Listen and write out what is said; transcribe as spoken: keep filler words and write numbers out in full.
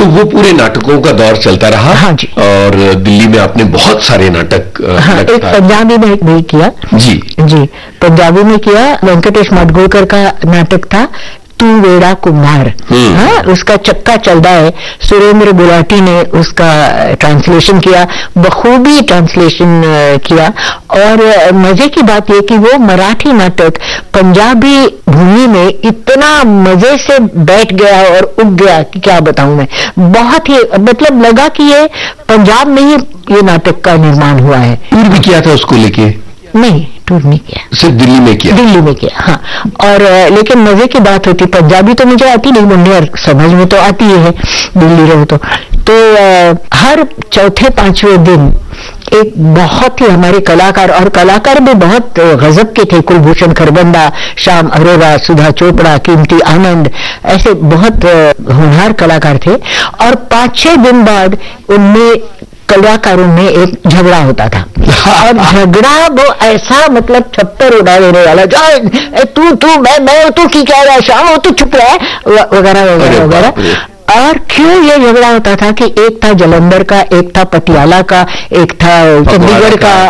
वो पूरे नाटकों का दौर चलता रहा। हाँ जी। और दिल्ली में आपने बहुत सारे नाटक हाँ, एक पंजाबी में भी किया जी जी पंजाबी में किया। वेंकटेश माडगुळकर का नाटक था तू वेड़ा कुम्हार। हाँ, उसका चक्का चलता है। सुरेंद्र गुलाटी ने उसका ट्रांसलेशन किया, बखूबी ट्रांसलेशन किया। और मजे की बात यह कि वो मराठी नाटक पंजाबी भूमि में इतना मजे से बैठ गया और उग गया कि क्या बताऊं मैं। बहुत ही मतलब लगा कि ये पंजाब में ही ये नाटक का निर्माण हुआ है। टूर भी किया था उसको लेके? नहीं, टूर नहीं किया, सिर्फ दिल्ली में किया। दिल्ली में किया, हाँ। और लेकिन मजे की बात होती, पंजाबी तो मुझे आती नहीं, मुन्नेर समझ में तो आती है, दिल्ली रहो तो तो आ, हर चौथे पांचवें दिन एक बहुत ही हमारे कलाकार, और कलाकार भी बहुत गजब के थे, कुलभूषण खरबंदा, श्याम अरोरा, सुधा चोपड़ा, कीमती आनंद, ऐसे बहुत होनहार कलाकार थे। और पांच छह दिन बाद उनमें कलाकारों में एक झगड़ा होता था। और झगड़ा वो ऐसा मतलब छप्पर उड़ा देने वाला, जा तू तू मैं मैं तू की कह रहा है श्याम, तू चुप रहा वगैरह वगैरह वगैरह। और क्यों ये झगड़ा होता था कि एक था जलंधर का, एक था पटियाला का, एक था चंडीगढ़ का,